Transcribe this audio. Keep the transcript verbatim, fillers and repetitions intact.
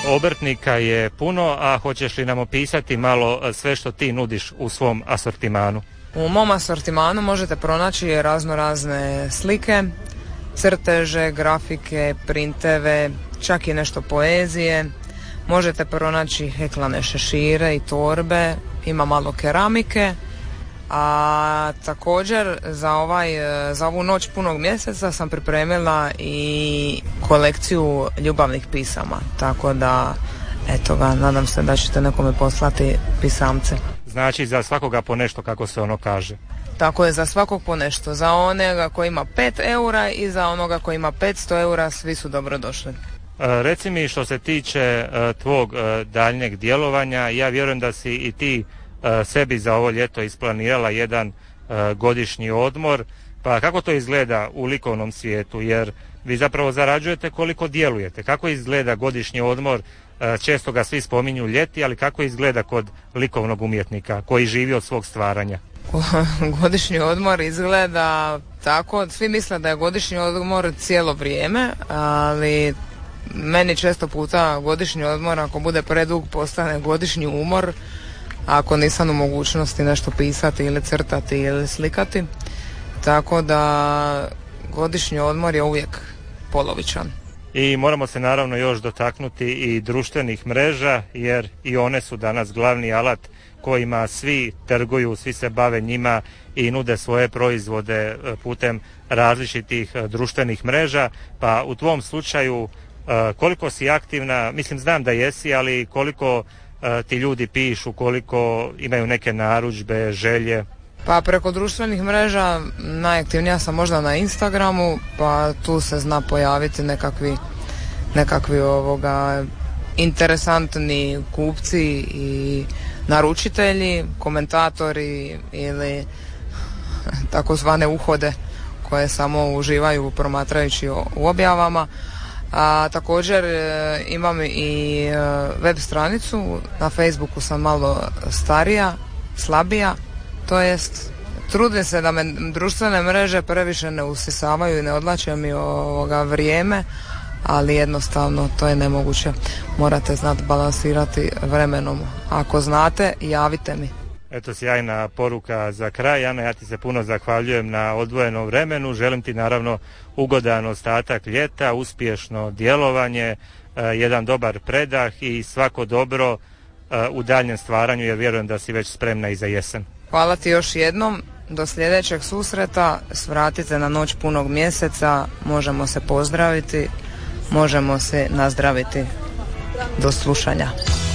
obrtnika je puno, a hoćeš li nam opisati malo sve što ti nudiš u svom asortimanu? U mom asortimanu možete pronaći razno razne slike, crteže, grafike, printeve, čak i nešto poezije. Možete pronaći heklane šešire i torbe, ima malo keramike. A također za, ovaj, za ovu noć punog mjeseca sam pripremila i kolekciju ljubavnih pisama, tako da eto ga, nadam se da ćete nekome poslati pisamce. Znači za svakoga po nešto, kako se ono kaže. Tako je, za svakog po nešto, za onoga koji ima pet eura i za onoga koji ima petsto eura, svi su dobrodošli. Reci mi, što se tiče tvog daljnjeg djelovanja, ja vjerujem da si i ti sebi za ovo ljeto isplanirala jedan godišnji odmor, pa kako to izgleda u likovnom svijetu, jer vi zapravo zarađujete koliko djelujete. Kako izgleda godišnji odmor? Često ga svi spominju ljeti, ali kako izgleda kod likovnog umjetnika koji živi od svog stvaranja? Godišnji odmor izgleda tako, svi misle da je godišnji odmor cijelo vrijeme, ali meni često puta godišnji odmor, ako bude predug, postane godišnji umor, ako nisam u mogućnosti nešto pisati ili crtati ili slikati. Tako da godišnji odmor je uvijek polovičan. I moramo se naravno još dotaknuti i društvenih mreža, jer i one su danas glavni alat kojima svi trguju, svi se bave njima i nude svoje proizvode putem različitih društvenih mreža. Pa u tvom slučaju koliko si aktivna, mislim znam da jesi, ali koliko ti ljudi pišu, koliko imaju neke narudžbe, želje? Pa preko društvenih mreža najaktivnija sam možda na Instagramu, pa tu se zna pojaviti nekakvi, nekakvi ovoga interesantni kupci i naručitelji, komentatori ili takozvane uhode koje samo uživaju promatrajući u objavama. A također e, imam i e, web stranicu, na Facebooku sam malo starija, slabija, to jest trudim se da me društvene mreže previše ne usisavaju i ne odlače mi ovoga vrijeme, ali jednostavno to je nemoguće. Morate znati balansirati vremenom. Ako znate, javite mi. Eto, sjajna poruka za kraj. Ana, ja ti se puno zahvaljujem na odvojenom vremenu. Želim ti naravno ugodan ostatak ljeta, uspješno djelovanje, jedan dobar predah i svako dobro u daljnjem stvaranju, jer vjerujem da si već spremna i za jesen. Hvala ti još jednom. Do sljedećeg susreta. Svratite na noć punog mjeseca. Možemo se pozdraviti, možemo se nazdraviti. Do slušanja.